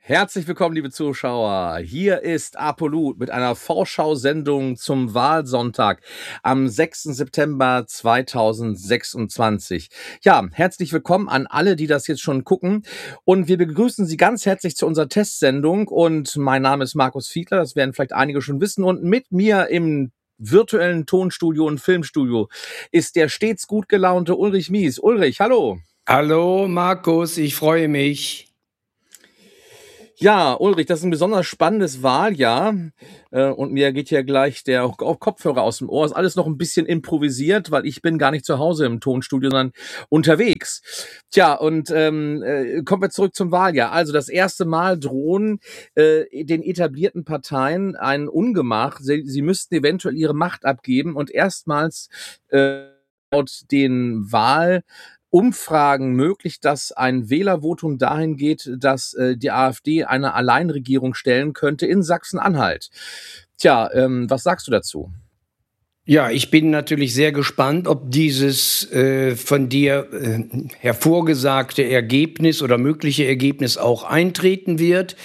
Herzlich willkommen, liebe Zuschauer. Hier ist Apolut mit einer Vorschau-Sendung zum Wahlsonntag am 6. September 2026. Ja, herzlich willkommen an alle, die das jetzt schon gucken. Und wir begrüßen Sie ganz herzlich zu unserer Testsendung. Und mein Name ist Markus Fiedler, das werden vielleicht einige schon wissen. Und mit mir im virtuellen Tonstudio und Filmstudio ist der stets gut gelaunte Ulrich Mies. Ulrich, hallo. Hallo Markus, ich freue mich. Ja, Ulrich, das ist ein besonders spannendes Wahljahr. Und mir geht hier gleich der Kopfhörer aus dem Ohr. Ist alles noch ein bisschen improvisiert, weil ich bin gar nicht zu Hause im Tonstudio, sondern unterwegs. Tja, und kommen wir zurück zum Wahljahr. Also das erste Mal drohen den etablierten Parteien ein Ungemach. Sie müssten eventuell ihre Macht abgeben und erstmals laut den Umfragen möglich, dass ein Wählervotum dahin geht, dass die AfD eine Alleinregierung stellen könnte in Sachsen-Anhalt. Tja, was sagst du dazu? Ja, ich bin natürlich sehr gespannt, ob dieses von dir hervorgesagte Ergebnis oder mögliche Ergebnis auch eintreten wird.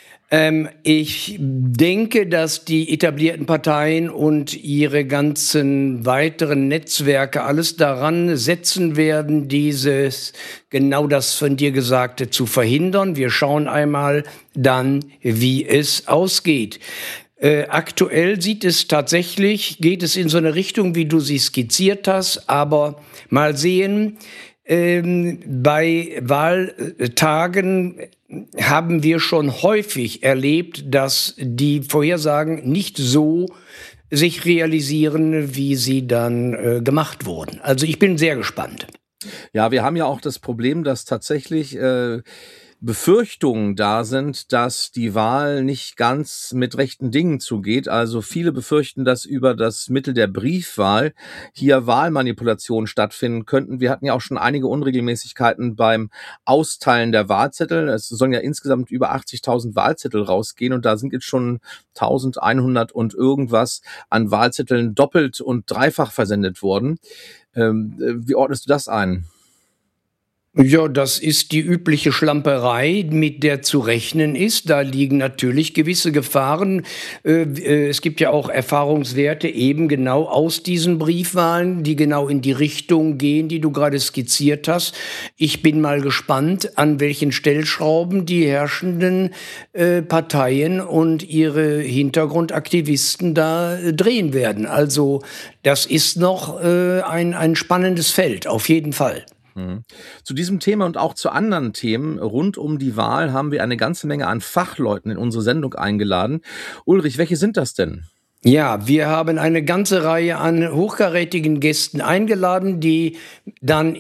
Ich denke, dass die etablierten Parteien und ihre ganzen weiteren Netzwerke alles daran setzen werden, genau das von dir Gesagte zu verhindern. Wir schauen einmal dann, wie es ausgeht. Aktuell geht es in so eine Richtung, wie du sie skizziert hast, aber mal sehen, bei Wahltagen haben wir schon häufig erlebt, dass die Vorhersagen nicht so sich realisieren, wie sie dann gemacht wurden. Also ich bin sehr gespannt. Ja, wir haben ja auch das Problem, dass tatsächlich Befürchtungen da sind, dass die Wahl nicht ganz mit rechten Dingen zugeht. Also viele befürchten, dass über das Mittel der Briefwahl hier Wahlmanipulationen stattfinden könnten. Wir hatten ja auch schon einige Unregelmäßigkeiten beim Austeilen der Wahlzettel. Es sollen ja insgesamt über 80.000 Wahlzettel rausgehen und da sind jetzt schon 1.100 und irgendwas an Wahlzetteln doppelt und dreifach versendet worden. Wie ordnest du das ein? Ja, das ist die übliche Schlamperei, mit der zu rechnen ist. Da liegen natürlich gewisse Gefahren. Es gibt ja auch Erfahrungswerte eben genau aus diesen Briefwahlen, die genau in die Richtung gehen, die du gerade skizziert hast. Ich bin mal gespannt, an welchen Stellschrauben die herrschenden Parteien und ihre Hintergrundaktivisten da drehen werden. Also das ist noch ein spannendes Feld, auf jeden Fall. Zu diesem Thema und auch zu anderen Themen rund um die Wahl haben wir eine ganze Menge an Fachleuten in unsere Sendung eingeladen. Ulrich, welche sind das denn? Ja, wir haben eine ganze Reihe an hochkarätigen Gästen eingeladen, die dann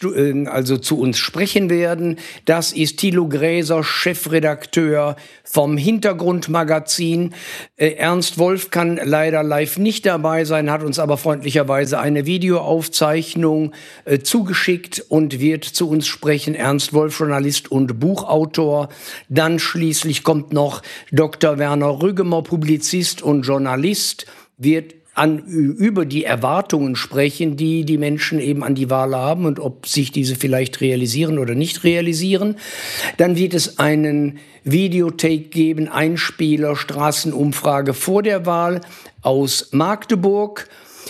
also zu uns sprechen werden. Das ist Thilo Gräser, Chefredakteur vom Hintergrundmagazin. Ernst Wolf kann leider live nicht dabei sein, hat uns aber freundlicherweise eine Videoaufzeichnung zugeschickt und wird zu uns sprechen. Ernst Wolf, Journalist und Buchautor. Dann schließlich kommt noch Dr. Werner Rüggemer, Publizist und Journalist, wird über die Erwartungen sprechen, die die Menschen eben an die Wahl haben und ob sich diese vielleicht realisieren oder nicht realisieren. Dann wird es einen Videotake geben, Einspieler, Straßenumfrage vor der Wahl aus Magdeburg.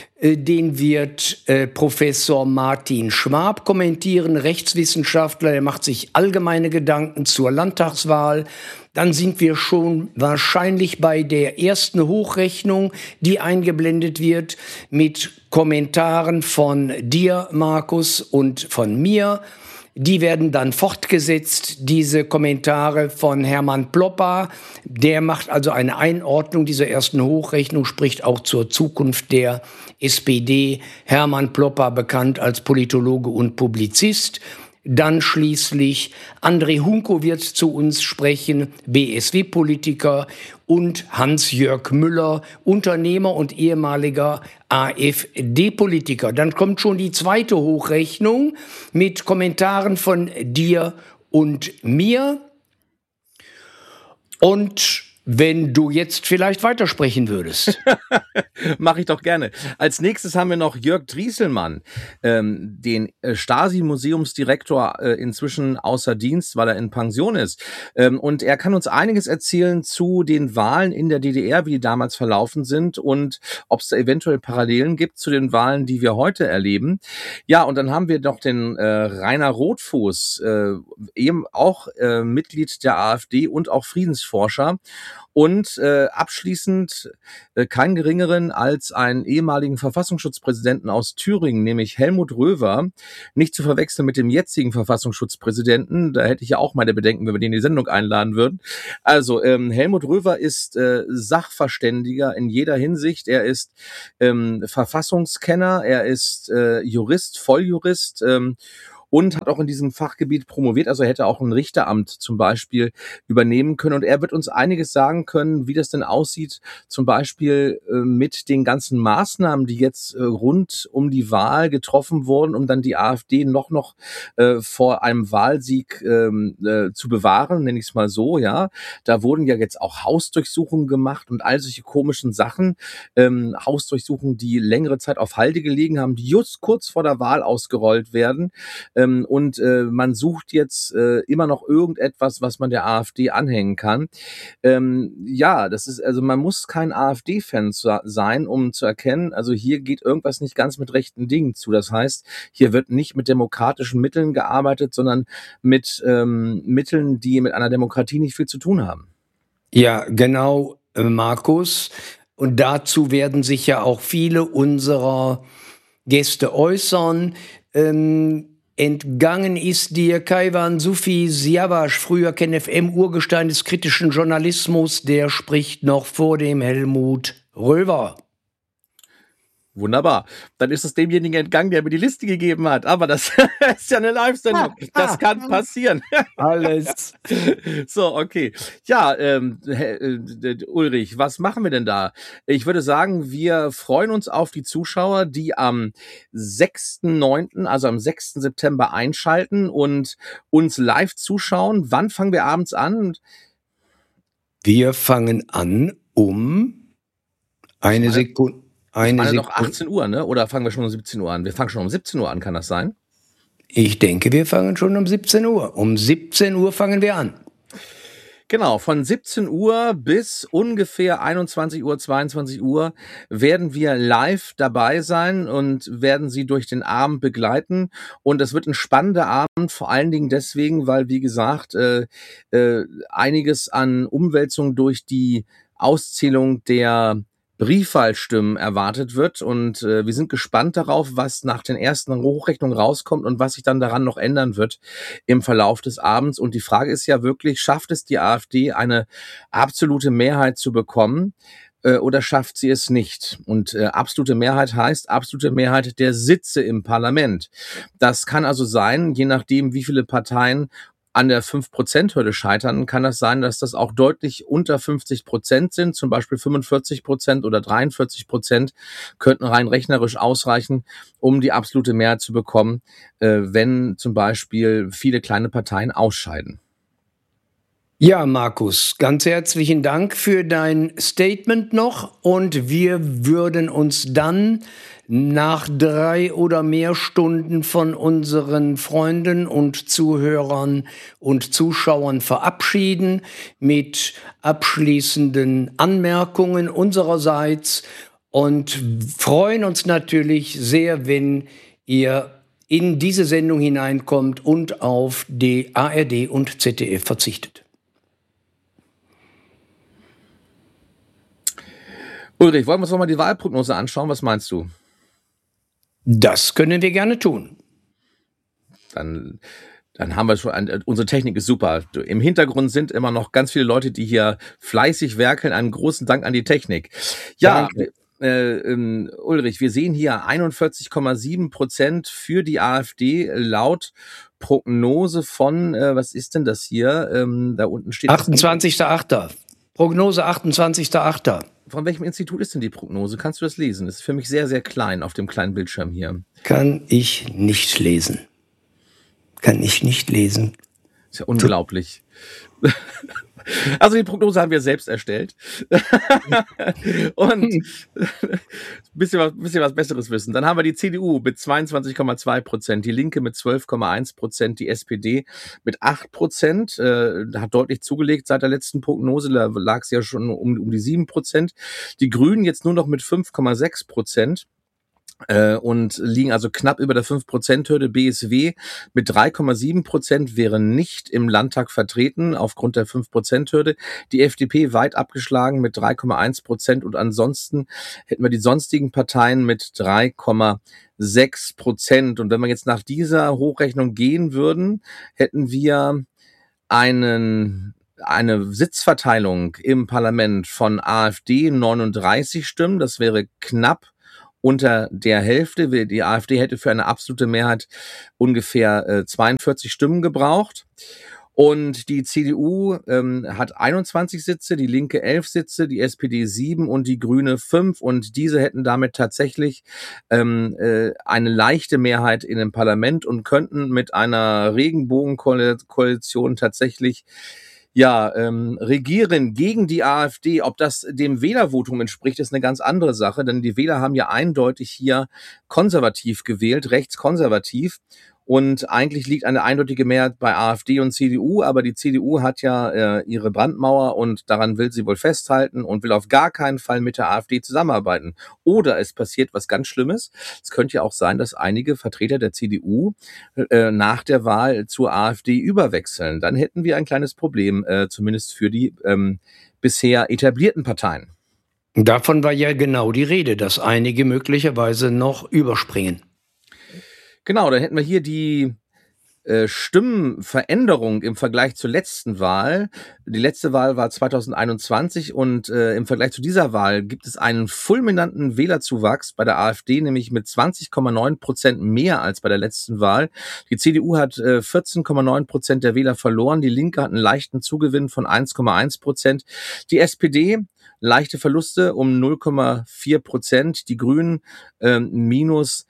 Den wird Professor Martin Schwab kommentieren, Rechtswissenschaftler, der macht sich allgemeine Gedanken zur Landtagswahl. Dann sind wir schon wahrscheinlich bei der ersten Hochrechnung, die eingeblendet wird, mit Kommentaren von dir, Markus, und von mir. Die werden dann fortgesetzt, diese Kommentare von Hermann Ploppa. Der macht also eine Einordnung dieser ersten Hochrechnung, spricht auch zur Zukunft der SPD. Hermann Ploppa, bekannt als Politologe und Publizist. Dann schließlich André Hunko wird zu uns sprechen, BSW-Politiker, und Hans-Jörg Müller, Unternehmer und ehemaliger AfD-Politiker. Dann kommt schon die zweite Hochrechnung mit Kommentaren von dir und mir. Und wenn du jetzt vielleicht weitersprechen würdest. Mache ich doch gerne. Als nächstes haben wir noch Jörg Drieselmann, den Stasi-Museumsdirektor, inzwischen außer Dienst, weil er in Pension ist. Und er kann uns einiges erzählen zu den Wahlen in der DDR, wie die damals verlaufen sind und ob es da eventuell Parallelen gibt zu den Wahlen, die wir heute erleben. Ja, und dann haben wir noch den Rainer Rothfuß, eben auch Mitglied der AfD und auch Friedensforscher. Und abschließend keinen geringeren als einen ehemaligen Verfassungsschutzpräsidenten aus Thüringen, nämlich Helmut Röwer, nicht zu verwechseln mit dem jetzigen Verfassungsschutzpräsidenten. Da hätte ich ja auch meine Bedenken, wenn wir den in die Sendung einladen würden. Also Helmut Röwer ist Sachverständiger in jeder Hinsicht. Er ist Verfassungskenner, er ist Jurist, Volljurist, und hat auch in diesem Fachgebiet promoviert, also er hätte auch ein Richteramt zum Beispiel übernehmen können. Und er wird uns einiges sagen können, wie das denn aussieht, zum Beispiel mit den ganzen Maßnahmen, die jetzt rund um die Wahl getroffen wurden, um dann die AfD noch vor einem Wahlsieg zu bewahren, nenne ich es mal so, ja. Da wurden ja jetzt auch Hausdurchsuchungen gemacht und all solche komischen Sachen, Hausdurchsuchungen, die längere Zeit auf Halde gelegen haben, die just kurz vor der Wahl ausgerollt werden. Und man sucht jetzt immer noch irgendetwas, was man der AfD anhängen kann. Ja, das ist, also man muss kein AfD-Fan sein, um zu erkennen, also hier geht irgendwas nicht ganz mit rechten Dingen zu. Das heißt, hier wird nicht mit demokratischen Mitteln gearbeitet, sondern mit Mitteln, die mit einer Demokratie nicht viel zu tun haben. Ja, genau, Markus. Und dazu werden sich ja auch viele unserer Gäste äußern. Entgangen ist dir Kaivan Sufi Siavash, früher KenFM, Urgestein des kritischen Journalismus, der spricht noch vor dem Helmut Röwer. Wunderbar. Dann ist es demjenigen entgangen, der mir die Liste gegeben hat. Aber das ist ja eine Live-Sendung. Das kann passieren. Alles. So, okay. Ja, Ulrich, was machen wir denn da? Ich würde sagen, wir freuen uns auf die Zuschauer, die am 6.9., also am 6. September einschalten und uns live zuschauen. Wann fangen wir abends an? Wir fangen an eine Sekunde. Ich meine noch 18 Uhr, ne? Oder fangen wir schon um 17 Uhr an? Wir fangen schon um 17 Uhr an, kann das sein? Ich denke, wir fangen schon um 17 Uhr. Um 17 Uhr fangen wir an. Genau, von 17 Uhr bis ungefähr 21 Uhr, 22 Uhr werden wir live dabei sein und werden Sie durch den Abend begleiten. Und es wird ein spannender Abend, vor allen Dingen deswegen, weil, wie gesagt, einiges an Umwälzung durch die Auszählung der Briefwahlstimmen erwartet wird und wir sind gespannt darauf, was nach den ersten Hochrechnungen rauskommt und was sich dann daran noch ändern wird im Verlauf des Abends. Und die Frage ist ja wirklich, schafft es die AfD, eine absolute Mehrheit zu bekommen oder schafft sie es nicht? Und absolute Mehrheit heißt absolute Mehrheit der Sitze im Parlament. Das kann also sein, je nachdem, wie viele Parteien an der 5%-Hürde scheitern, kann das sein, dass das auch deutlich unter 50% sind, zum Beispiel 45% oder 43% könnten rein rechnerisch ausreichen, um die absolute Mehrheit zu bekommen, wenn zum Beispiel viele kleine Parteien ausscheiden. Ja, Markus, ganz herzlichen Dank für dein Statement noch und wir würden uns dann nach 3 oder mehr Stunden von unseren Freunden und Zuhörern und Zuschauern verabschieden mit abschließenden Anmerkungen unsererseits und freuen uns natürlich sehr, wenn ihr in diese Sendung hineinkommt und auf die ARD und ZDF verzichtet. Ulrich, wollen wir uns nochmal die Wahlprognose anschauen? Was meinst du? Das können wir gerne tun. Dann haben wir schon, unsere Technik ist super. Im Hintergrund sind immer noch ganz viele Leute, die hier fleißig werkeln. Einen großen Dank an die Technik. Ja, Ulrich, wir sehen hier 41,7% für die AfD laut Prognose von, was ist denn das hier? Da unten steht 28.8. Prognose 28.8. Von welchem Institut ist denn die Prognose? Kannst du das lesen? Das ist für mich sehr, sehr klein auf dem kleinen Bildschirm hier. Kann ich nicht lesen. Kann ich nicht lesen. Ist ja unglaublich. Also die Prognose haben wir selbst erstellt. Und bisschen was Besseres wissen. Dann haben wir die CDU mit 22,2%, die Linke mit 12,1%, die SPD mit 8%, hat deutlich zugelegt seit der letzten Prognose, da lag es ja schon um die 7%. Die Grünen jetzt nur noch mit 5,6%. Und liegen also knapp über der 5%-Hürde. BSW mit 3,7% wäre nicht im Landtag vertreten aufgrund der 5%-Hürde. Die FDP weit abgeschlagen mit 3,1% und ansonsten hätten wir die sonstigen Parteien mit 3,6%. Und wenn wir jetzt nach dieser Hochrechnung gehen würden, hätten wir eine Sitzverteilung im Parlament von AfD 39 Stimmen. Das wäre knapp unter der Hälfte. Die AfD hätte für eine absolute Mehrheit ungefähr 42 Stimmen gebraucht. Und die CDU hat 21 Sitze, die Linke 11 Sitze, die SPD 7 und die Grüne 5. Und diese hätten damit tatsächlich eine leichte Mehrheit in dem Parlament und könnten mit einer Regenbogenkoalition tatsächlich regieren gegen die AfD. Ob das dem Wählervotum entspricht, ist eine ganz andere Sache, denn die Wähler haben ja eindeutig hier konservativ gewählt, rechtskonservativ. Und eigentlich liegt eine eindeutige Mehrheit bei AfD und CDU, aber die CDU hat ja ihre Brandmauer und daran will sie wohl festhalten und will auf gar keinen Fall mit der AfD zusammenarbeiten. Oder es passiert was ganz Schlimmes. Es könnte ja auch sein, dass einige Vertreter der CDU nach der Wahl zur AfD überwechseln. Dann hätten wir ein kleines Problem, zumindest für die bisher etablierten Parteien. Davon war ja genau die Rede, dass einige möglicherweise noch überspringen. Genau, dann hätten wir hier die Stimmenveränderung im Vergleich zur letzten Wahl. Die letzte Wahl war 2021 und im Vergleich zu dieser Wahl gibt es einen fulminanten Wählerzuwachs bei der AfD, nämlich mit 20,9% mehr als bei der letzten Wahl. Die CDU hat 14,9% der Wähler verloren, die Linke hat einen leichten Zugewinn von 1,1%. Die SPD leichte Verluste um 0,4%, die Grünen minus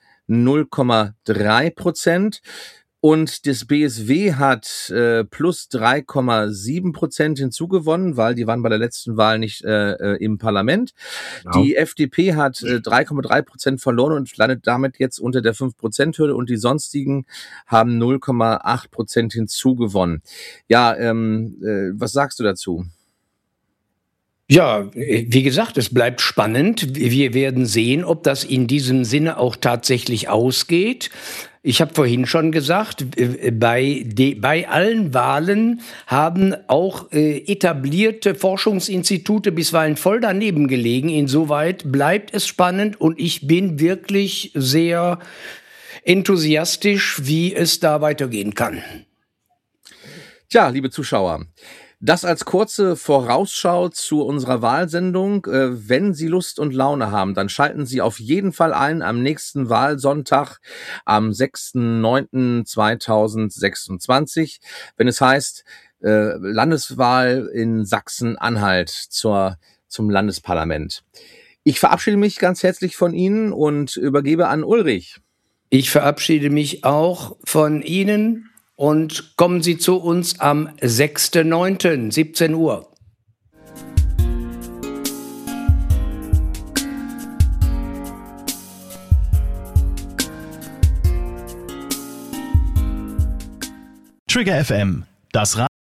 0,3%. Und das BSW hat plus 3,7% hinzugewonnen, weil die waren bei der letzten Wahl nicht im Parlament. Genau. Die FDP hat 3,3% verloren und landet damit jetzt unter der 5%-Hürde und die sonstigen haben 0,8% hinzugewonnen. Ja, was sagst du dazu? Ja, wie gesagt, es bleibt spannend. Wir werden sehen, ob das in diesem Sinne auch tatsächlich ausgeht. Ich habe vorhin schon gesagt, bei allen Wahlen haben auch etablierte Forschungsinstitute bisweilen voll daneben gelegen. Insoweit bleibt es spannend und ich bin wirklich sehr enthusiastisch, wie es da weitergehen kann. Tja, liebe Zuschauer, das als kurze Vorausschau zu unserer Wahlsendung. Wenn Sie Lust und Laune haben, dann schalten Sie auf jeden Fall ein am nächsten Wahlsonntag, am 6.9.2026, wenn es heißt Landeswahl in Sachsen-Anhalt zum Landesparlament. Ich verabschiede mich ganz herzlich von Ihnen und übergebe an Ulrich. Ich verabschiede mich auch von Ihnen. Und kommen Sie zu uns am 6.9., 17 Uhr. Trigger FM, das Radio.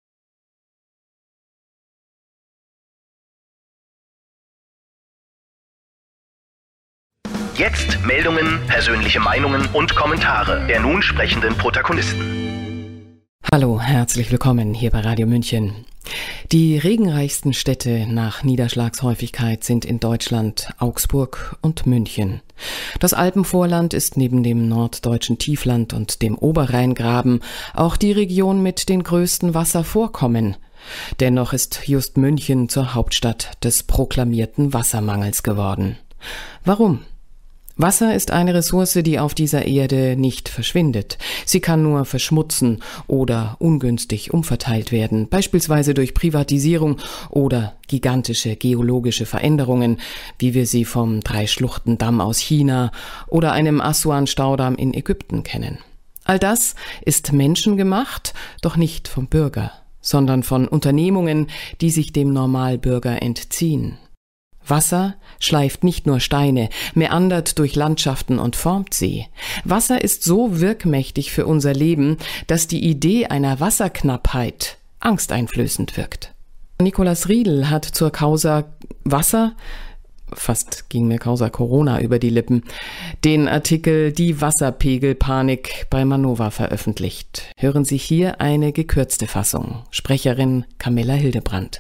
Jetzt Meldungen, persönliche Meinungen und Kommentare der nun sprechenden Protagonisten. Hallo, herzlich willkommen hier bei Radio München. Die regenreichsten Städte nach Niederschlagshäufigkeit sind in Deutschland Augsburg und München. Das Alpenvorland ist neben dem norddeutschen Tiefland und dem Oberrheingraben auch die Region mit den größten Wasservorkommen. Dennoch ist just München zur Hauptstadt des proklamierten Wassermangels geworden. Warum? Wasser ist eine Ressource, die auf dieser Erde nicht verschwindet. Sie kann nur verschmutzen oder ungünstig umverteilt werden, beispielsweise durch Privatisierung oder gigantische geologische Veränderungen, wie wir sie vom Drei-Schluchten-Damm aus China oder einem Assuan-Staudamm in Ägypten kennen. All das ist menschengemacht, doch nicht vom Bürger, sondern von Unternehmungen, die sich dem Normalbürger entziehen. Wasser schleift nicht nur Steine, meandert durch Landschaften und formt sie. Wasser ist so wirkmächtig für unser Leben, dass die Idee einer Wasserknappheit angsteinflößend wirkt. Nikolaus Riedl hat zur Causa Wasser, fast ging mir Causa Corona über die Lippen, den Artikel Die Wasserpegelpanik bei Manova veröffentlicht. Hören Sie hier eine gekürzte Fassung. Sprecherin Camilla Hildebrandt.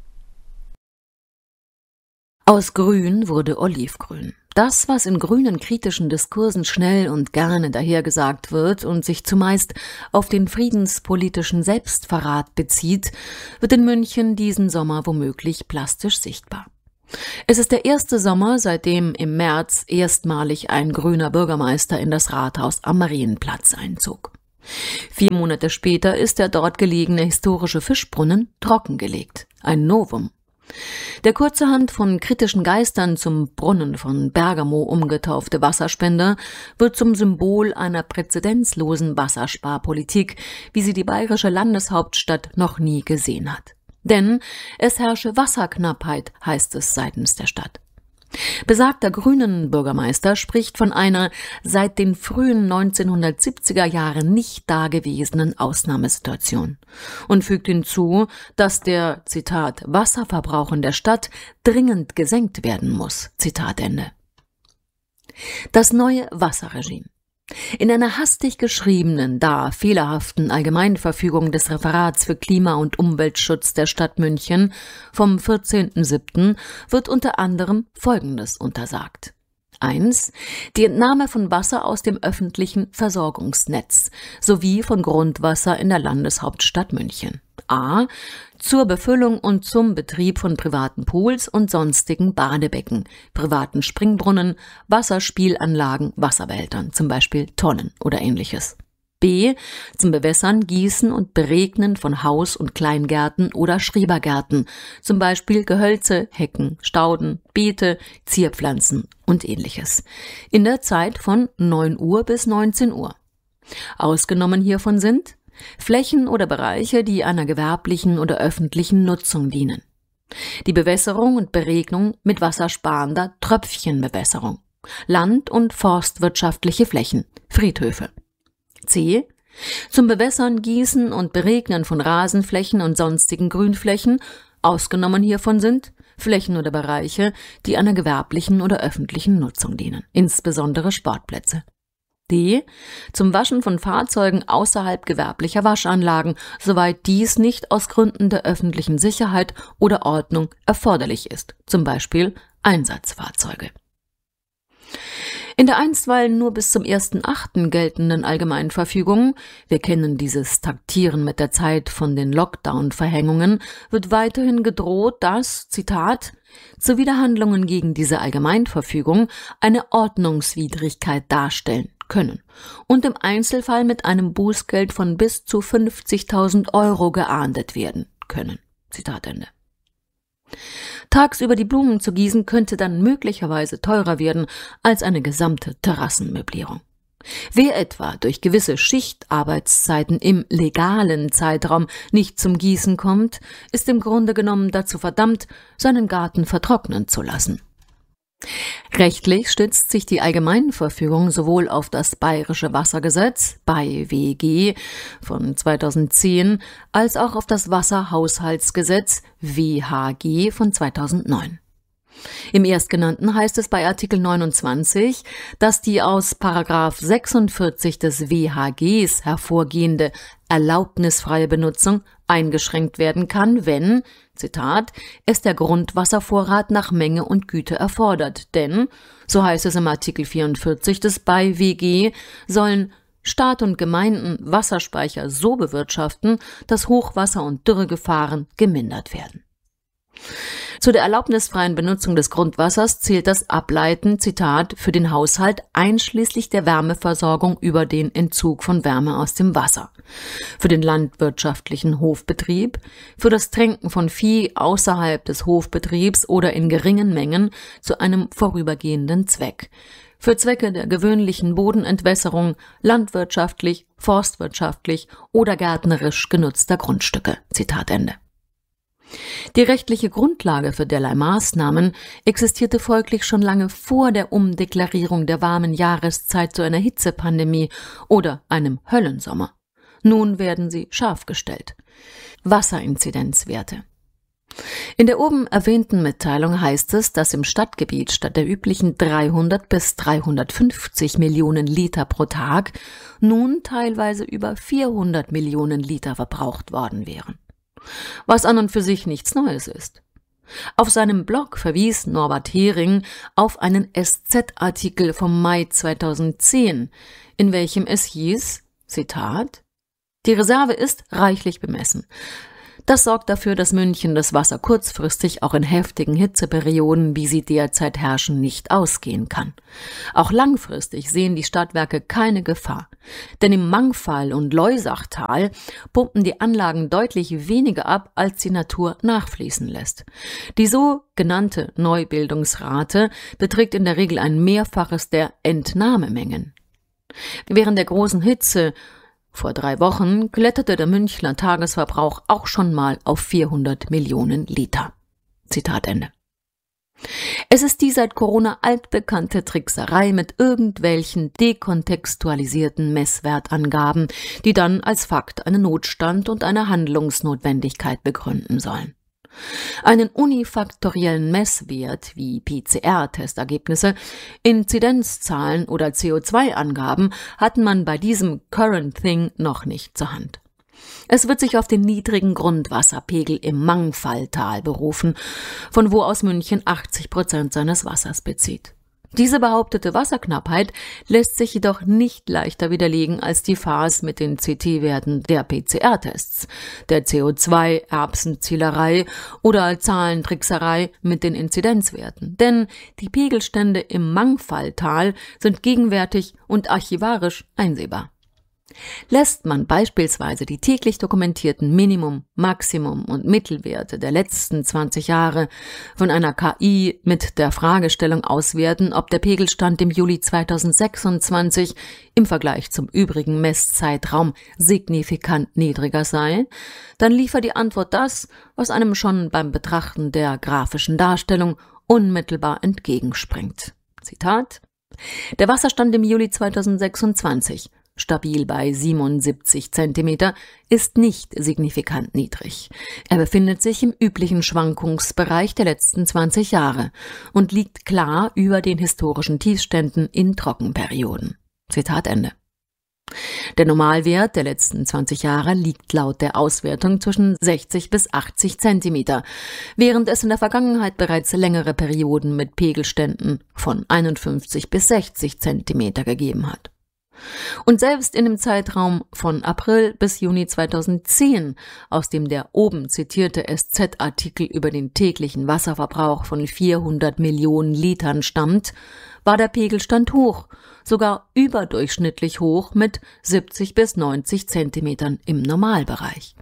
Aus Grün wurde Olivgrün. Das, was in grünen kritischen Diskursen schnell und gerne dahergesagt wird und sich zumeist auf den friedenspolitischen Selbstverrat bezieht, wird in München diesen Sommer womöglich plastisch sichtbar. Es ist der erste Sommer, seitdem im März erstmalig ein grüner Bürgermeister in das Rathaus am Marienplatz einzog. 4 Monate später ist der dort gelegene historische Fischbrunnen trockengelegt. Ein Novum. Der kurzerhand von kritischen Geistern zum Brunnen von Bergamo umgetaufte Wasserspender wird zum Symbol einer präzedenzlosen Wassersparpolitik, wie sie die bayerische Landeshauptstadt noch nie gesehen hat. Denn es herrsche Wasserknappheit, heißt es seitens der Stadt. Besagter grünen Bürgermeister spricht von einer seit den frühen 1970er Jahren nicht dagewesenen Ausnahmesituation und fügt hinzu, dass der, Zitat, Wasserverbrauch in der Stadt dringend gesenkt werden muss, Zitat Ende. Das neue Wasserregime. In einer hastig geschriebenen, fehlerhaften Allgemeinverfügung des Referats für Klima- und Umweltschutz der Stadt München vom 14.07. wird unter anderem Folgendes untersagt. 1. Die Entnahme von Wasser aus dem öffentlichen Versorgungsnetz sowie von Grundwasser in der Landeshauptstadt München. A. Zur Befüllung und zum Betrieb von privaten Pools und sonstigen Badebecken, privaten Springbrunnen, Wasserspielanlagen, Wasserbehältern, zum Beispiel Tonnen oder ähnliches. B. Zum Bewässern, Gießen und Beregnen von Haus- und Kleingärten oder Schrebergärten, zum Beispiel Gehölze, Hecken, Stauden, Beete, Zierpflanzen und ähnliches. In der Zeit von 9 Uhr bis 19 Uhr. Ausgenommen hiervon sind Flächen oder Bereiche, die einer gewerblichen oder öffentlichen Nutzung dienen. Die Bewässerung und Beregnung mit wassersparender Tröpfchenbewässerung. Land- und forstwirtschaftliche Flächen, Friedhöfe. C. Zum Bewässern, Gießen und Beregnen von Rasenflächen und sonstigen Grünflächen, ausgenommen hiervon sind Flächen oder Bereiche, die einer gewerblichen oder öffentlichen Nutzung dienen, insbesondere Sportplätze. D. Zum Waschen von Fahrzeugen außerhalb gewerblicher Waschanlagen, soweit dies nicht aus Gründen der öffentlichen Sicherheit oder Ordnung erforderlich ist, zum Beispiel Einsatzfahrzeuge. In der einstweilen nur bis zum 1.8. geltenden Allgemeinverfügung, wir kennen dieses Taktieren mit der Zeit von den Lockdown-Verhängungen, wird weiterhin gedroht, dass, Zitat, Zuwiderhandlungen gegen diese Allgemeinverfügung eine Ordnungswidrigkeit darstellen können und im Einzelfall mit einem Bußgeld von bis zu 50.000 € geahndet werden können. Zitat Ende. Tagsüber die Blumen zu gießen könnte dann möglicherweise teurer werden als eine gesamte Terrassenmöblierung. Wer etwa durch gewisse Schichtarbeitszeiten im legalen Zeitraum nicht zum Gießen kommt, ist im Grunde genommen dazu verdammt, seinen Garten vertrocknen zu lassen. Rechtlich stützt sich die Allgemeinverfügung sowohl auf das Bayerische Wassergesetz (BayWG) von 2010 als auch auf das Wasserhaushaltsgesetz (WHG) von 2009. Im Erstgenannten heißt es bei Artikel 29, dass die aus § 46 des WHGs hervorgehende erlaubnisfreie Benutzung eingeschränkt werden kann, wenn, Zitat, es der Grundwasservorrat nach Menge und Güte erfordert. Denn, so heißt es im Artikel 44 des BayWG, sollen Staat und Gemeinden Wasserspeicher so bewirtschaften, dass Hochwasser- und Dürregefahren gemindert werden. Zu der erlaubnisfreien Benutzung des Grundwassers zählt das Ableiten, Zitat, für den Haushalt einschließlich der Wärmeversorgung über den Entzug von Wärme aus dem Wasser, für den landwirtschaftlichen Hofbetrieb, für das Tränken von Vieh außerhalb des Hofbetriebs oder in geringen Mengen zu einem vorübergehenden Zweck, für Zwecke der gewöhnlichen Bodenentwässerung landwirtschaftlich, forstwirtschaftlich oder gärtnerisch genutzter Grundstücke. Zitat Ende. Die rechtliche Grundlage für derlei Maßnahmen existierte folglich schon lange vor der Umdeklarierung der warmen Jahreszeit zu einer Hitzepandemie oder einem Höllensommer. Nun werden sie scharf gestellt. Wasserinzidenzwerte. In der oben erwähnten Mitteilung heißt es, dass im Stadtgebiet statt der üblichen 300 bis 350 Millionen Liter pro Tag nun teilweise über 400 Millionen Liter verbraucht worden wären. Was an und für sich nichts Neues ist. Auf seinem Blog verwies Norbert Hering auf einen SZ-Artikel vom Mai 2010, in welchem es hieß, Zitat, die Reserve ist reichlich bemessen. Das sorgt dafür, dass München das Wasser kurzfristig auch in heftigen Hitzeperioden, wie sie derzeit herrschen, nicht ausgehen kann. Auch langfristig sehen die Stadtwerke keine Gefahr. Denn im Mangfall und Loisachtal pumpen die Anlagen deutlich weniger ab, als die Natur nachfließen lässt. Die so genannte Neubildungsrate beträgt in der Regel ein Mehrfaches der Entnahmemengen. Während der großen Hitze vor 3 Wochen kletterte der Münchner Tagesverbrauch auch schon mal auf 400 Millionen Liter. Zitat Ende. Es ist die seit Corona altbekannte Trickserei mit irgendwelchen dekontextualisierten Messwertangaben, die dann als Fakt einen Notstand und eine Handlungsnotwendigkeit begründen sollen. Einen unifaktoriellen Messwert wie PCR-Testergebnisse, Inzidenzzahlen oder CO2-Angaben hat man bei diesem Current Thing noch nicht zur Hand. Es wird sich auf den niedrigen Grundwasserpegel im Mangfalltal berufen, von wo aus München 80% seines Wassers bezieht. Diese behauptete Wasserknappheit lässt sich jedoch nicht leichter widerlegen als die Farce mit den CT-Werten der PCR-Tests, der CO2-Erbsenzielerei oder Zahlentrickserei mit den Inzidenzwerten. Denn die Pegelstände im Mangfalltal sind gegenwärtig und archivarisch einsehbar. Lässt man beispielsweise die täglich dokumentierten Minimum-, Maximum- und Mittelwerte der letzten 20 Jahre von einer KI mit der Fragestellung auswerten, ob der Pegelstand im Juli 2026 im Vergleich zum übrigen Messzeitraum signifikant niedriger sei, dann liefert die Antwort das, was einem schon beim Betrachten der grafischen Darstellung unmittelbar entgegenspringt. Zitat: Der Wasserstand im Juli 2026 stabil bei 77 cm, ist nicht signifikant niedrig. Er befindet sich im üblichen Schwankungsbereich der letzten 20 Jahre und liegt klar über den historischen Tiefständen in Trockenperioden. Zitat Ende. Der Normalwert der letzten 20 Jahre liegt laut der Auswertung zwischen 60 bis 80 cm, während es in der Vergangenheit bereits längere Perioden mit Pegelständen von 51 bis 60 cm gegeben hat. Und selbst in dem Zeitraum von April bis Juni 2010, aus dem der oben zitierte SZ-Artikel über den täglichen Wasserverbrauch von 400 Millionen Litern stammt, war der Pegelstand hoch, sogar überdurchschnittlich hoch mit 70 bis 90 Zentimetern im Normalbereich.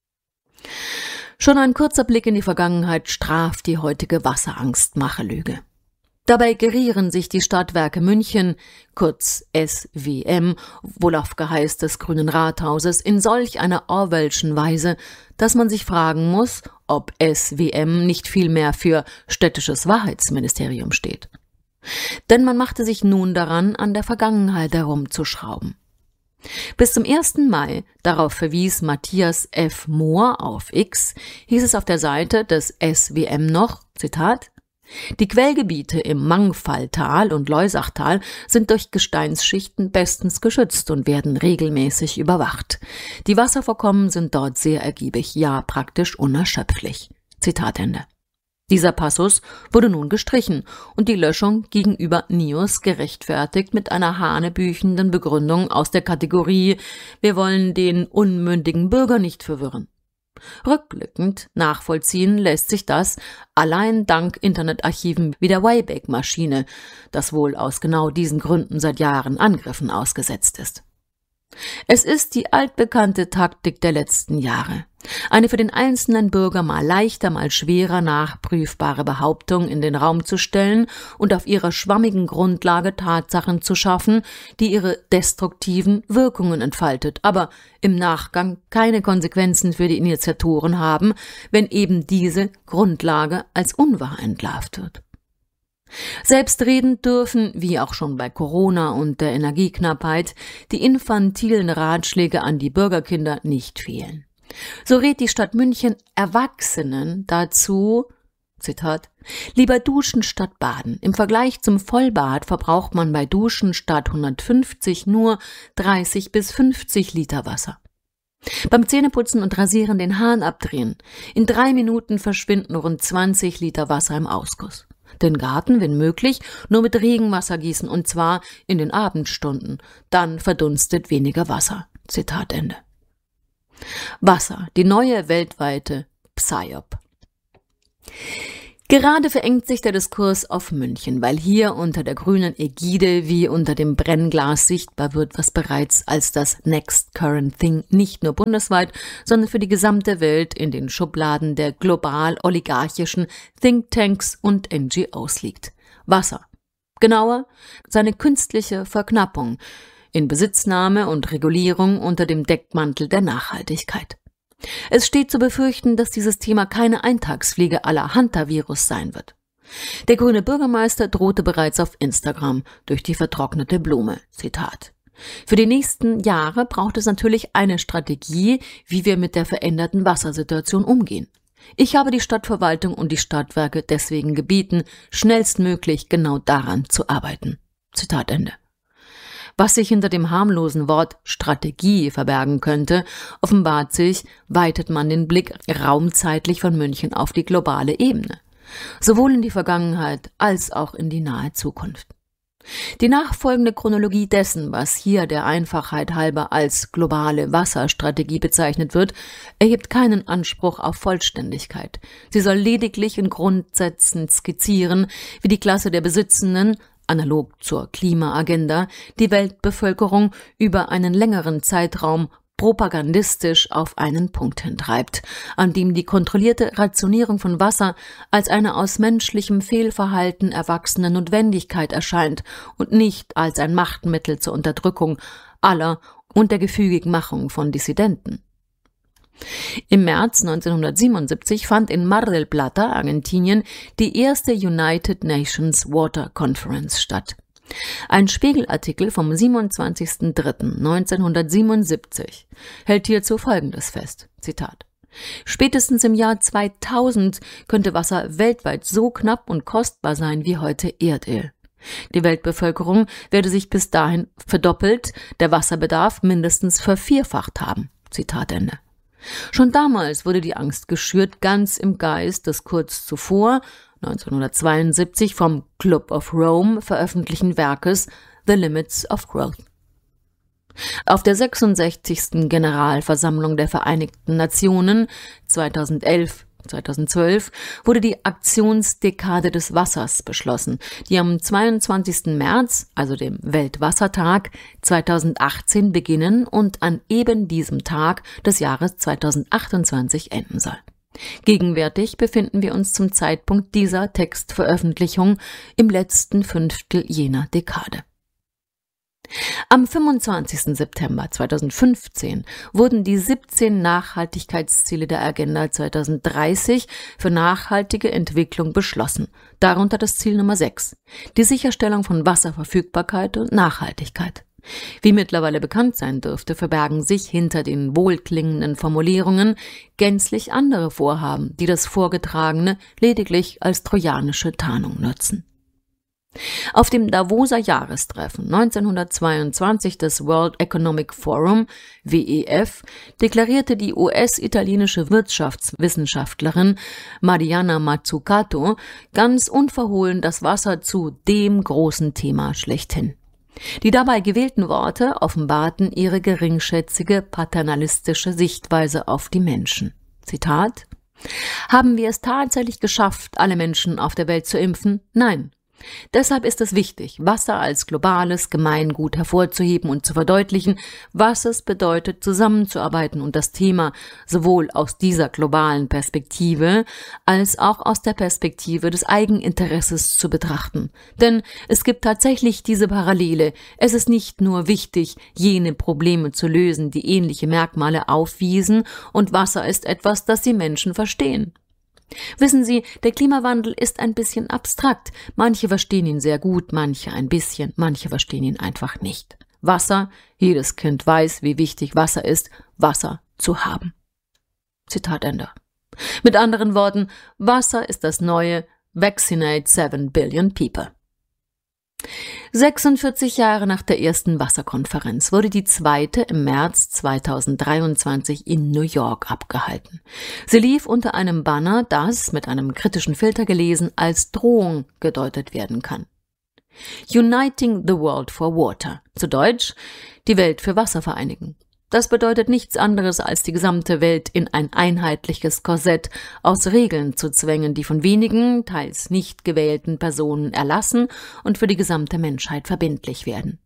Schon ein kurzer Blick in die Vergangenheit straft die heutige Wasserangst-Mache-Lüge. Dabei gerieren sich die Stadtwerke München, kurz SWM, wohl auf Geheiß des Grünen Rathauses, in solch einer Orwellschen Weise, dass man sich fragen muss, ob SWM nicht vielmehr für städtisches Wahrheitsministerium steht. Denn man machte sich nun daran, an der Vergangenheit herumzuschrauben. Bis zum 1. Mai, darauf verwies Matthias F. Mohr auf X, hieß es auf der Seite des SWM noch, Zitat, die Quellgebiete im Mangfalltal und Loisachtal sind durch Gesteinsschichten bestens geschützt und werden regelmäßig überwacht. Die Wasservorkommen sind dort sehr ergiebig, ja praktisch unerschöpflich. Zitat Ende. Dieser Passus wurde nun gestrichen und die Löschung gegenüber NIOS gerechtfertigt mit einer hanebüchenden Begründung aus der Kategorie „Wir wollen den unmündigen Bürger nicht verwirren". Rückblickend nachvollziehen lässt sich das allein dank Internetarchiven wie der Wayback-Maschine, das wohl aus genau diesen Gründen seit Jahren Angriffen ausgesetzt ist. Es ist die altbekannte Taktik der letzten Jahre. Eine für den einzelnen Bürger mal leichter, mal schwerer nachprüfbare Behauptung in den Raum zu stellen und auf ihrer schwammigen Grundlage Tatsachen zu schaffen, die ihre destruktiven Wirkungen entfaltet, aber im Nachgang keine Konsequenzen für die Initiatoren haben, wenn eben diese Grundlage als unwahr entlarvt wird. Selbstredend dürfen, wie auch schon bei Corona und der Energieknappheit, die infantilen Ratschläge an die Bürgerkinder nicht fehlen. So rät die Stadt München Erwachsenen dazu, Zitat, lieber duschen statt baden. Im Vergleich zum Vollbad verbraucht man bei Duschen statt 150 nur 30 bis 50 Liter Wasser. Beim Zähneputzen und Rasieren den Hahn abdrehen. In 3 Minuten verschwinden rund 20 Liter Wasser im Ausguss. Den Garten, wenn möglich, nur mit Regenwasser gießen, und zwar in den Abendstunden. Dann verdunstet weniger Wasser. Zitat Ende. Wasser, die neue weltweite PSYOP. Gerade verengt sich der Diskurs auf München, weil hier unter der grünen Ägide wie unter dem Brennglas sichtbar wird, was bereits als das Next Current Thing nicht nur bundesweit, sondern für die gesamte Welt in den Schubladen der global-oligarchischen Thinktanks und NGOs liegt. Wasser. Genauer, seine künstliche Verknappung in Besitznahme und Regulierung unter dem Deckmantel der Nachhaltigkeit. Es steht zu befürchten, dass dieses Thema keine Eintagsfliege à la Hantavirus sein wird. Der grüne Bürgermeister drohte bereits auf Instagram durch die vertrocknete Blume. Zitat. Für die nächsten Jahre braucht es natürlich eine Strategie, wie wir mit der veränderten Wassersituation umgehen. Ich habe die Stadtverwaltung und die Stadtwerke deswegen gebeten, schnellstmöglich genau daran zu arbeiten. Zitat Ende. Was sich hinter dem harmlosen Wort Strategie verbergen könnte, offenbart sich, weitet man den Blick raumzeitlich von München auf die globale Ebene, sowohl in die Vergangenheit als auch in die nahe Zukunft. Die nachfolgende Chronologie dessen, was hier der Einfachheit halber als globale Wasserstrategie bezeichnet wird, erhebt keinen Anspruch auf Vollständigkeit. Sie soll lediglich in Grundsätzen skizzieren, wie die Klasse der Besitzenden, analog zur Klimaagenda, die Weltbevölkerung über einen längeren Zeitraum propagandistisch auf einen Punkt hintreibt, an dem die kontrollierte Rationierung von Wasser als eine aus menschlichem Fehlverhalten erwachsene Notwendigkeit erscheint und nicht als ein Machtmittel zur Unterdrückung aller und der gefügigen Machung von Dissidenten. Im März 1977 fand in Mar del Plata, Argentinien, die erste United Nations Water Conference statt. Ein Spiegelartikel vom 27.03.1977 hält hierzu Folgendes fest, Zitat. Spätestens im Jahr 2000 könnte Wasser weltweit so knapp und kostbar sein wie heute Erdöl. Die Weltbevölkerung werde sich bis dahin verdoppelt, der Wasserbedarf mindestens vervierfacht haben, Zitat Ende. Schon damals wurde die Angst geschürt, ganz im Geist des kurz zuvor, 1972, vom Club of Rome veröffentlichten Werkes The Limits of Growth. Auf der 66. Generalversammlung der Vereinigten Nationen 2011/2012 wurde die Aktionsdekade des Wassers beschlossen, die am 22. März, also dem Weltwassertag 2018 beginnen und an eben diesem Tag des Jahres 2028 enden soll. Gegenwärtig befinden wir uns zum Zeitpunkt dieser Textveröffentlichung im letzten Fünftel jener Dekade. Am 25. September 2015 wurden die 17 Nachhaltigkeitsziele der Agenda 2030 für nachhaltige Entwicklung beschlossen, darunter das Ziel Nummer 6, die Sicherstellung von Wasserverfügbarkeit und Nachhaltigkeit. Wie mittlerweile bekannt sein dürfte, verbergen sich hinter den wohlklingenden Formulierungen gänzlich andere Vorhaben, die das Vorgetragene lediglich als trojanische Tarnung nutzen. Auf dem Davoser Jahrestreffen 1922 des World Economic Forum, WEF, deklarierte die US-italienische Wirtschaftswissenschaftlerin Mariana Mazzucato ganz unverhohlen das Wasser zu dem großen Thema schlechthin. Die dabei gewählten Worte offenbarten ihre geringschätzige, paternalistische Sichtweise auf die Menschen. Zitat: Haben wir es tatsächlich geschafft, alle Menschen auf der Welt zu impfen? Nein. Deshalb ist es wichtig, Wasser als globales Gemeingut hervorzuheben und zu verdeutlichen, was es bedeutet, zusammenzuarbeiten und das Thema sowohl aus dieser globalen Perspektive als auch aus der Perspektive des Eigeninteresses zu betrachten. Denn es gibt tatsächlich diese Parallele. Es ist nicht nur wichtig, jene Probleme zu lösen, die ähnliche Merkmale aufwiesen, und Wasser ist etwas, das die Menschen verstehen. Wissen Sie, der Klimawandel ist ein bisschen abstrakt. Manche verstehen ihn sehr gut, manche ein bisschen, manche verstehen ihn einfach nicht. Wasser, jedes Kind weiß, wie wichtig Wasser ist, Wasser zu haben. Zitat Ende. Mit anderen Worten, Wasser ist das neue Vaccinate 7 Billion People. 46 Jahre nach der ersten Wasserkonferenz wurde die zweite im März 2023 in New York abgehalten. Sie lief unter einem Banner, das, mit einem kritischen Filter gelesen, als Drohung gedeutet werden kann. Uniting the World for Water, zu Deutsch, die Welt für Wasser vereinigen. Das bedeutet nichts anderes, als die gesamte Welt in ein einheitliches Korsett aus Regeln zu zwängen, die von wenigen, teils nicht gewählten Personen erlassen und für die gesamte Menschheit verbindlich werden.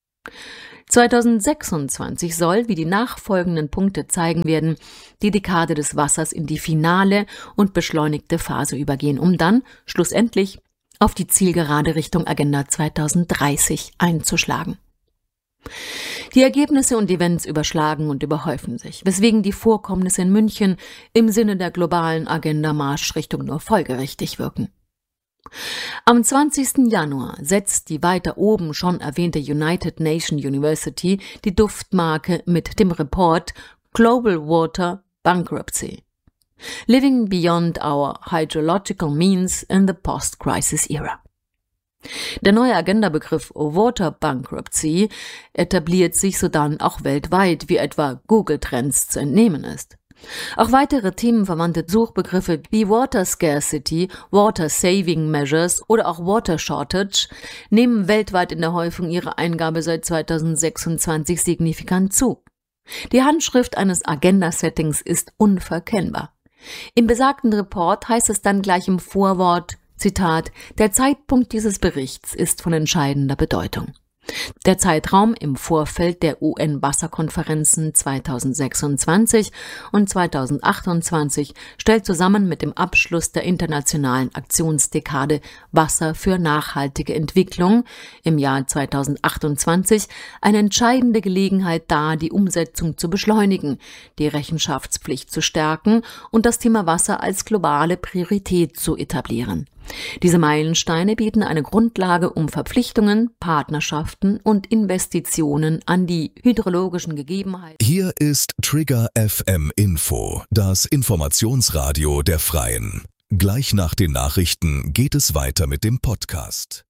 2026 soll, wie die nachfolgenden Punkte zeigen werden, die Dekade des Wassers in die finale und beschleunigte Phase übergehen, um dann schlussendlich auf die Zielgerade Richtung Agenda 2030 einzuschlagen. Die Ergebnisse und Events überschlagen und überhäufen sich, weswegen die Vorkommnisse in München im Sinne der globalen Agenda-Marschrichtung nur folgerichtig wirken. Am 20. Januar setzt die weiter oben schon erwähnte United Nations University die Duftmarke mit dem Report Global Water Bankruptcy: Living Beyond Our Hydrological Means in the Post-Crisis Era. Der neue Agenda-Begriff Water Bankruptcy etabliert sich sodann auch weltweit, wie etwa Google Trends zu entnehmen ist. Auch weitere themenverwandte Suchbegriffe wie Water Scarcity, Water Saving Measures oder auch Water Shortage nehmen weltweit in der Häufung ihre Eingabe seit 2026 signifikant zu. Die Handschrift eines Agenda-Settings ist unverkennbar. Im besagten Report heißt es dann gleich im Vorwort, Zitat, der Zeitpunkt dieses Berichts ist von entscheidender Bedeutung. Der Zeitraum im Vorfeld der UN-Wasserkonferenzen 2026 und 2028 stellt zusammen mit dem Abschluss der internationalen Aktionsdekade Wasser für nachhaltige Entwicklung im Jahr 2028 eine entscheidende Gelegenheit dar, die Umsetzung zu beschleunigen, die Rechenschaftspflicht zu stärken und das Thema Wasser als globale Priorität zu etablieren. Diese Meilensteine bieten eine Grundlage, um Verpflichtungen, Partnerschaften und Investitionen an die hydrologischen Gegebenheiten. Hier ist Trigger FM Info, das Informationsradio der Freien. Gleich nach den Nachrichten geht es weiter mit dem Podcast.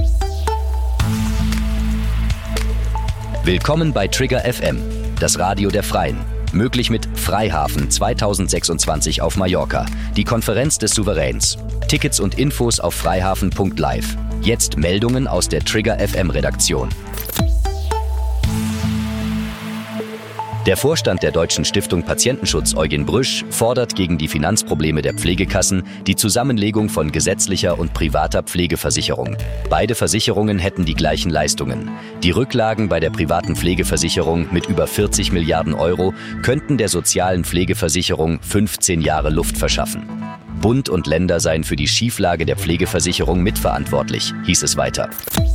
Willkommen bei Trigger FM, das Radio der Freien. Möglich mit Freihafen 2026 auf Mallorca, die Konferenz des Souveräns. Tickets und Infos auf freihafen.live. Jetzt Meldungen aus der Trigger FM Redaktion. Der Vorstand der Deutschen Stiftung Patientenschutz, Eugen Brüsch, fordert gegen die Finanzprobleme der Pflegekassen die Zusammenlegung von gesetzlicher und privater Pflegeversicherung. Beide Versicherungen hätten die gleichen Leistungen. Die Rücklagen bei der privaten Pflegeversicherung mit über 40 Milliarden Euro könnten der sozialen Pflegeversicherung 15 Jahre Luft verschaffen. Bund und Länder seien für die Schieflage der Pflegeversicherung mitverantwortlich, hieß es weiter.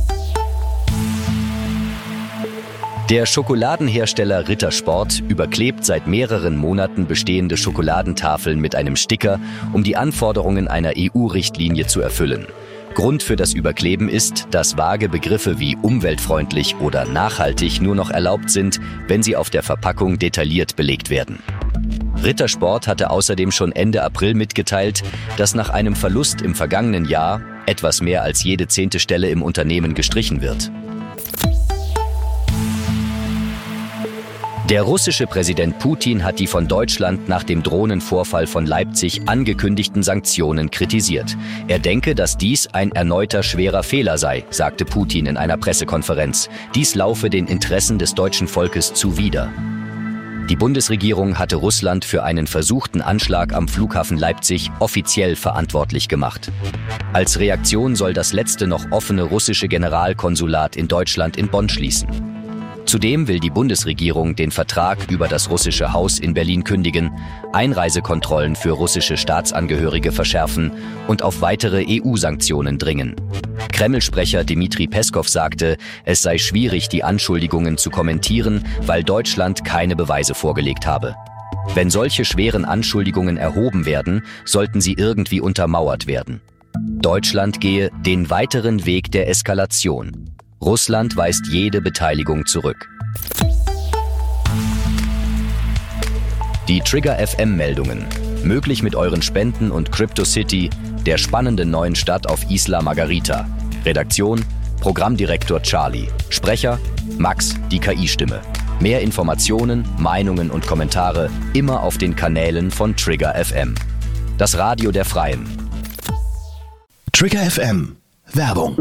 Der Schokoladenhersteller Rittersport überklebt seit mehreren Monaten bestehende Schokoladentafeln mit einem Sticker, um die Anforderungen einer EU-Richtlinie zu erfüllen. Grund für das Überkleben ist, dass vage Begriffe wie umweltfreundlich oder nachhaltig nur noch erlaubt sind, wenn sie auf der Verpackung detailliert belegt werden. Rittersport hatte außerdem schon Ende April mitgeteilt, dass nach einem Verlust im vergangenen Jahr etwas mehr als jede 10. Stelle im Unternehmen gestrichen wird. Der russische Präsident Putin hat die von Deutschland nach dem Drohnenvorfall von Leipzig angekündigten Sanktionen kritisiert. Er denke, dass dies ein erneuter schwerer Fehler sei, sagte Putin in einer Pressekonferenz. Dies laufe den Interessen des deutschen Volkes zuwider. Die Bundesregierung hatte Russland für einen versuchten Anschlag am Flughafen Leipzig offiziell verantwortlich gemacht. Als Reaktion soll das letzte noch offene russische Generalkonsulat in Deutschland in Bonn schließen. Zudem will die Bundesregierung den Vertrag über das russische Haus in Berlin kündigen, Einreisekontrollen für russische Staatsangehörige verschärfen und auf weitere EU-Sanktionen dringen. Kreml-Sprecher Dmitri Peskow sagte, es sei schwierig, die Anschuldigungen zu kommentieren, weil Deutschland keine Beweise vorgelegt habe. Wenn solche schweren Anschuldigungen erhoben werden, sollten sie irgendwie untermauert werden. Deutschland gehe den weiteren Weg der Eskalation. Russland weist jede Beteiligung zurück. Die Trigger FM-Meldungen. Möglich mit euren Spenden und CryptoCity, der spannenden neuen Stadt auf Isla Margarita. Redaktion: Programmdirektor Charlie. Sprecher: Max, die KI-Stimme. Mehr Informationen, Meinungen und Kommentare immer auf den Kanälen von Trigger FM. Das Radio der Freien. Trigger FM. Werbung.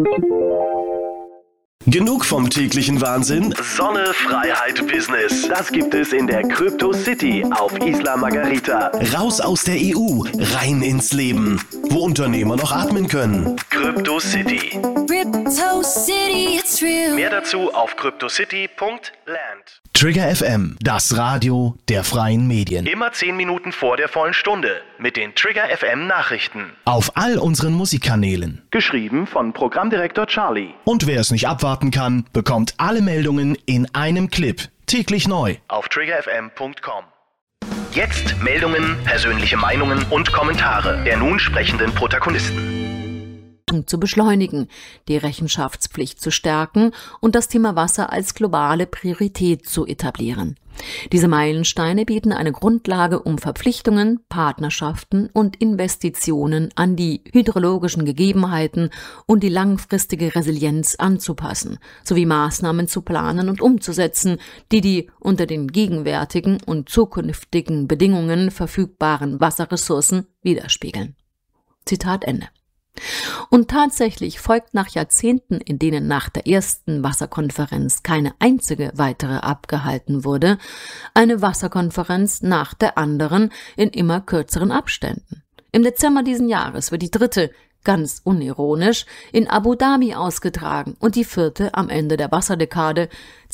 Genug vom täglichen Wahnsinn? Sonne, Freiheit, Business. Das gibt es in der Crypto City auf Isla Margarita. Raus aus der EU, rein ins Leben, wo Unternehmer noch atmen können. Crypto City. Crypto City, it's real. Mehr dazu auf cryptocity.land. Trigger FM, das Radio der freien Medien. Immer 10 Minuten vor der vollen Stunde mit den Trigger FM Nachrichten. Auf all unseren Musikkanälen. Geschrieben von Programmdirektor Charlie. Und wer es nicht abwarten kann, bekommt alle Meldungen in einem Clip. Täglich neu. Auf triggerfm.com. Jetzt Meldungen, persönliche Meinungen und Kommentare der nun sprechenden Protagonisten. Zu beschleunigen, die Rechenschaftspflicht zu stärken und das Thema Wasser als globale Priorität zu etablieren. Diese Meilensteine bieten eine Grundlage, um Verpflichtungen, Partnerschaften und Investitionen an die hydrologischen Gegebenheiten und die langfristige Resilienz anzupassen, sowie Maßnahmen zu planen und umzusetzen, die unter den gegenwärtigen und zukünftigen Bedingungen verfügbaren Wasserressourcen widerspiegeln. Zitat Ende. Und tatsächlich folgt nach Jahrzehnten, in denen nach der ersten Wasserkonferenz keine einzige weitere abgehalten wurde, eine Wasserkonferenz nach der anderen in immer kürzeren Abständen. Im Dezember diesen Jahres wird die dritte, ganz unironisch, in Abu Dhabi ausgetragen und die vierte am Ende der Wasserdekade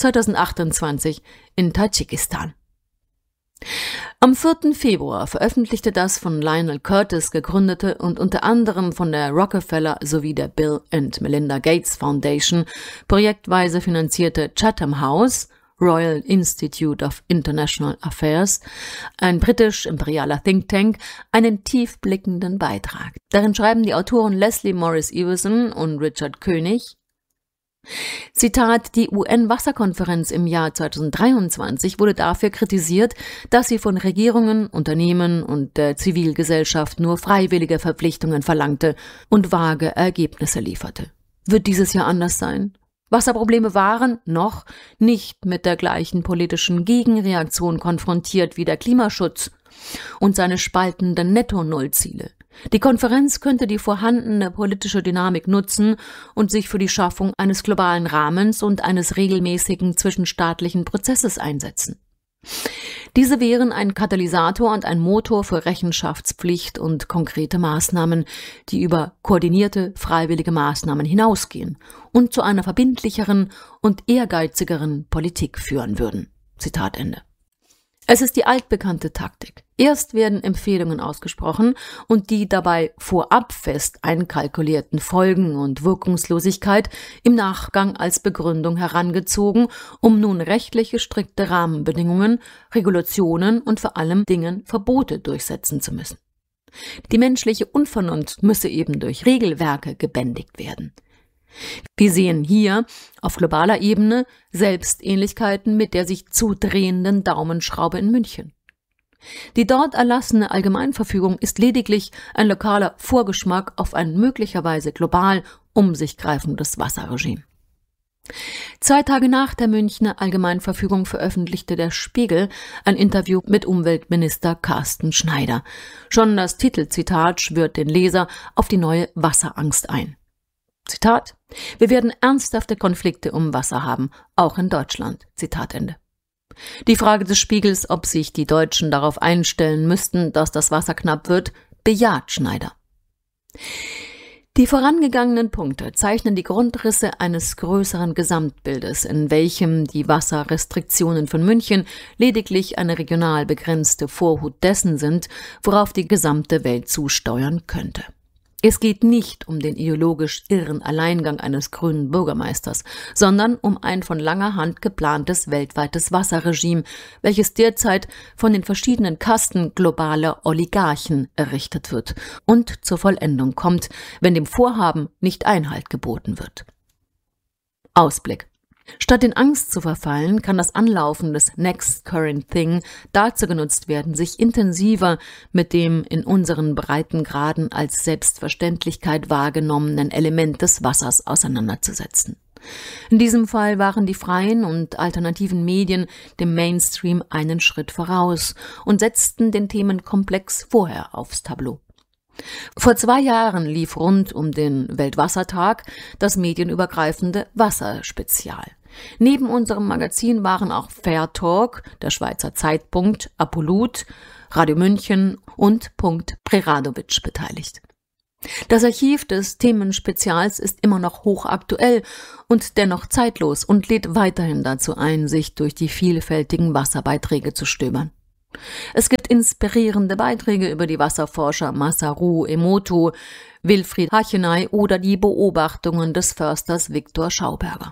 2028 in Tadschikistan. Am 4. Februar veröffentlichte das von Lionel Curtis gegründete und unter anderem von der Rockefeller sowie der Bill and Melinda Gates Foundation projektweise finanzierte Chatham House, Royal Institute of International Affairs, ein britisch-imperialer Think Tank, einen tiefblickenden Beitrag. Darin schreiben die Autoren Leslie Morris Iverson und Richard König: Zitat, die UN-Wasserkonferenz im Jahr 2023 wurde dafür kritisiert, dass sie von Regierungen, Unternehmen und der Zivilgesellschaft nur freiwillige Verpflichtungen verlangte und vage Ergebnisse lieferte. Wird dieses Jahr anders sein? Wasserprobleme waren noch nicht mit der gleichen politischen Gegenreaktion konfrontiert wie der Klimaschutz und seine spaltenden Netto-Null-Ziele. Die Konferenz könnte die vorhandene politische Dynamik nutzen und sich für die Schaffung eines globalen Rahmens und eines regelmäßigen zwischenstaatlichen Prozesses einsetzen. Diese wären ein Katalysator und ein Motor für Rechenschaftspflicht und konkrete Maßnahmen, die über koordinierte, freiwillige Maßnahmen hinausgehen und zu einer verbindlicheren und ehrgeizigeren Politik führen würden. Zitat Ende. Es ist die altbekannte Taktik. Erst werden Empfehlungen ausgesprochen und die dabei vorab fest einkalkulierten Folgen und Wirkungslosigkeit im Nachgang als Begründung herangezogen, um nun rechtliche strikte Rahmenbedingungen, Regulationen und vor allem Dingen Verbote durchsetzen zu müssen. Die menschliche Unvernunft müsse eben durch Regelwerke gebändigt werden. Wir sehen hier auf globaler Ebene Selbstähnlichkeiten mit der sich zudrehenden Daumenschraube in München. Die dort erlassene Allgemeinverfügung ist lediglich ein lokaler Vorgeschmack auf ein möglicherweise global um sich greifendes Wasserregime. 2 Tage nach der Münchner Allgemeinverfügung veröffentlichte der Spiegel ein Interview mit Umweltminister Carsten Schneider. Schon das Titelzitat schwört den Leser auf die neue Wasserangst ein. Zitat: Wir werden ernsthafte Konflikte um Wasser haben, auch in Deutschland. Zitat Ende. Die Frage des Spiegels, ob sich die Deutschen darauf einstellen müssten, dass das Wasser knapp wird, bejaht Schneider. Die vorangegangenen Punkte zeichnen die Grundrisse eines größeren Gesamtbildes, in welchem die Wasserrestriktionen von München lediglich eine regional begrenzte Vorhut dessen sind, worauf die gesamte Welt zusteuern könnte. Es geht nicht um den ideologisch irren Alleingang eines grünen Bürgermeisters, sondern um ein von langer Hand geplantes weltweites Wasserregime, welches derzeit von den verschiedenen Kasten globaler Oligarchen errichtet wird und zur Vollendung kommt, wenn dem Vorhaben nicht Einhalt geboten wird. Ausblick. Statt in Angst zu verfallen, kann das Anlaufen des Next Current Thing dazu genutzt werden, sich intensiver mit dem in unseren Breitengraden als Selbstverständlichkeit wahrgenommenen Element des Wassers auseinanderzusetzen. In diesem Fall waren die freien und alternativen Medien dem Mainstream einen Schritt voraus und setzten den Themenkomplex vorher aufs Tableau. Vor 2 Jahren lief rund um den Weltwassertag das medienübergreifende Wasserspezial. Neben unserem Magazin waren auch Fair Talk, der Schweizer Zeitpunkt, Apolut, Radio München und Punkt Preradovic beteiligt. Das Archiv des Themenspezials ist immer noch hochaktuell und dennoch zeitlos und lädt weiterhin dazu ein, sich durch die vielfältigen Wasserbeiträge zu stöbern. Es gibt inspirierende Beiträge über die Wasserforscher Masaru Emoto, Wilfried Hachenay oder die Beobachtungen des Försters Viktor Schauberger.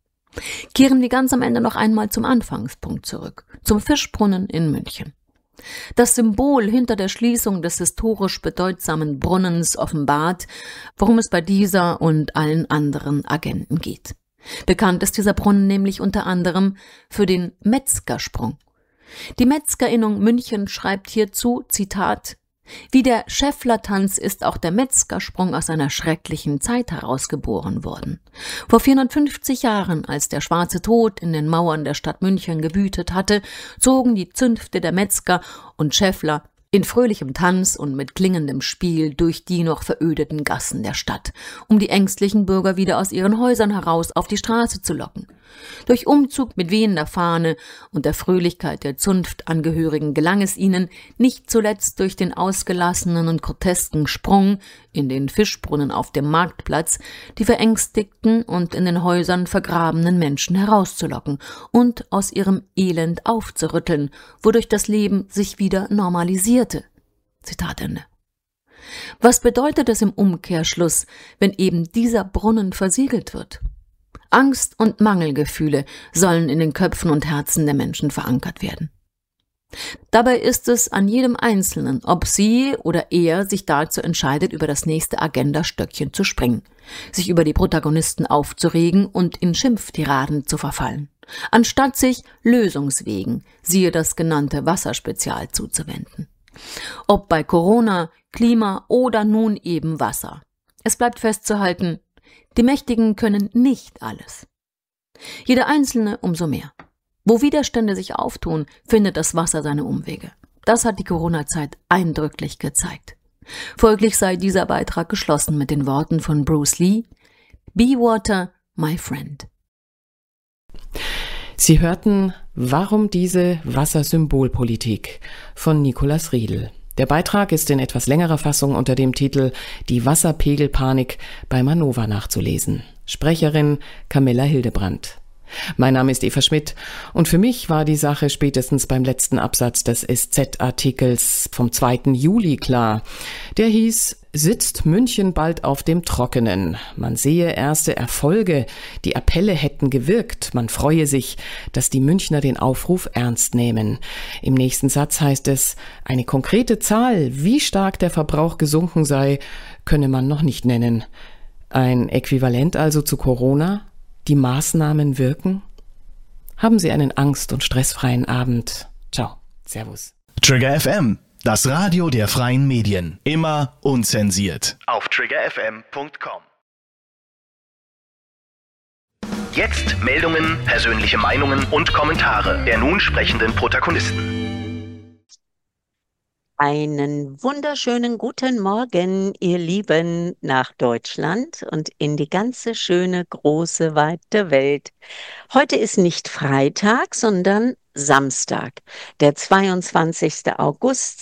Kehren wir ganz am Ende noch einmal zum Anfangspunkt zurück, zum Fischbrunnen in München. Das Symbol hinter der Schließung des historisch bedeutsamen Brunnens offenbart, worum es bei dieser und allen anderen Agenten geht. Bekannt ist dieser Brunnen nämlich unter anderem für den Metzgersprung. Die Metzgerinnung München schreibt hierzu, Zitat, wie der Schäfflertanz ist auch der Metzgersprung aus einer schrecklichen Zeit herausgeboren worden. Vor 450 Jahren, als der schwarze Tod in den Mauern der Stadt München gewütet hatte, zogen die Zünfte der Metzger und Schäffler in fröhlichem Tanz und mit klingendem Spiel durch die noch verödeten Gassen der Stadt, um die ängstlichen Bürger wieder aus ihren Häusern heraus auf die Straße zu locken. Durch Umzug mit wehender Fahne und der Fröhlichkeit der Zunftangehörigen gelang es ihnen, nicht zuletzt durch den ausgelassenen und grotesken Sprung in den Fischbrunnen auf dem Marktplatz, die verängstigten und in den Häusern vergrabenen Menschen herauszulocken und aus ihrem Elend aufzurütteln, wodurch das Leben sich wieder normalisierte. Zitat Ende. Was bedeutet es im Umkehrschluss, wenn eben dieser Brunnen versiegelt wird? Angst und Mangelgefühle sollen in den Köpfen und Herzen der Menschen verankert werden. Dabei ist es an jedem Einzelnen, ob sie oder er sich dazu entscheidet, über das nächste Agendastöckchen zu springen, sich über die Protagonisten aufzuregen und in Schimpftiraden zu verfallen, anstatt sich Lösungswegen, siehe das genannte Wasserspezial, zuzuwenden. Ob bei Corona, Klima oder nun eben Wasser. Es bleibt festzuhalten, die Mächtigen können nicht alles. Jeder Einzelne umso mehr. Wo Widerstände sich auftun, findet das Wasser seine Umwege. Das hat die Corona-Zeit eindrücklich gezeigt. Folglich sei dieser Beitrag geschlossen mit den Worten von Bruce Lee: Be water, my friend. Sie hörten Warum diese Wassersymbolpolitik von Nikolaus Riedl. Der Beitrag ist in etwas längerer Fassung unter dem Titel Die Wasserpegelpanik bei Manova nachzulesen. Sprecherin Camilla Hildebrandt. Mein Name ist Eva Schmidt und für mich war die Sache spätestens beim letzten Absatz des SZ-Artikels vom 2. Juli klar. Der hieß: Sitzt München bald auf dem Trockenen? Man sehe erste Erfolge, die Appelle hätten gewirkt, man freue sich, dass die Münchner den Aufruf ernst nehmen. Im nächsten Satz heißt es, eine konkrete Zahl, wie stark der Verbrauch gesunken sei, könne man noch nicht nennen. Ein Äquivalent also zu Corona? Die Maßnahmen wirken? Haben Sie einen angst- und stressfreien Abend. Ciao. Servus. Trigger FM, das Radio der freien Medien. Immer unzensiert. Auf triggerfm.com. Jetzt Meldungen, persönliche Meinungen und Kommentare der nun sprechenden Protagonisten. Einen wunderschönen guten Morgen, ihr Lieben, nach Deutschland und in die ganze schöne, große, weite Welt. Heute ist nicht Freitag, sondern Samstag, der 22. August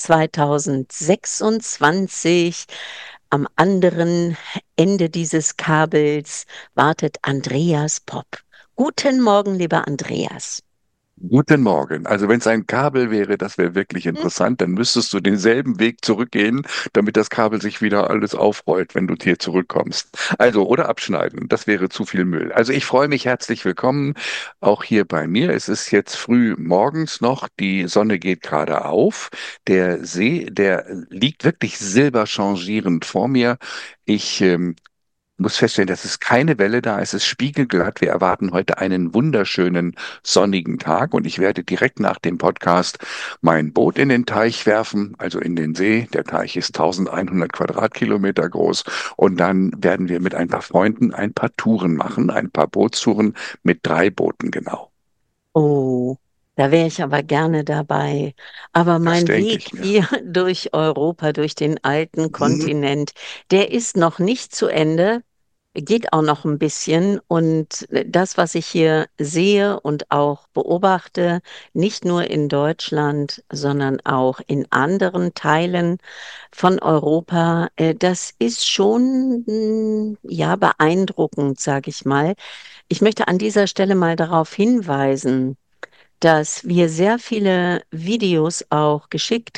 2026. Am anderen Ende dieses Kabels wartet Andreas Popp. Guten Morgen, lieber Andreas. Guten Morgen. Also wenn es ein Kabel wäre, das wäre wirklich interessant, dann müsstest du denselben Weg zurückgehen, damit das Kabel sich wieder alles aufrollt, wenn du hier zurückkommst. Also, oder abschneiden. Das wäre zu viel Müll. Also ich freue mich, herzlich willkommen auch hier bei mir. Es ist jetzt früh morgens noch, die Sonne geht gerade auf. Der See, der liegt wirklich silberchangierend vor mir. Ich muss feststellen, dass es keine Welle da ist. Es ist spiegelglatt. Wir erwarten heute einen wunderschönen sonnigen Tag und ich werde direkt nach dem Podcast mein Boot in den Teich werfen, also in den See. Der Teich ist 1100 Quadratkilometer groß und dann werden wir mit ein paar Freunden ein paar Touren machen, ein paar Bootstouren mit 3 Booten genau. Oh, da wäre ich aber gerne dabei. Aber mein denke Weg ich mir. hier durch Europa, durch den alten Kontinent, der ist noch nicht zu Ende, geht auch noch ein bisschen. Und das, was ich hier sehe und auch beobachte, nicht nur in Deutschland, sondern auch in anderen Teilen von Europa, das ist schon, ja, beeindruckend, sage ich mal. Ich möchte an dieser Stelle mal darauf hinweisen, dass wir sehr viele Videos auch geschickt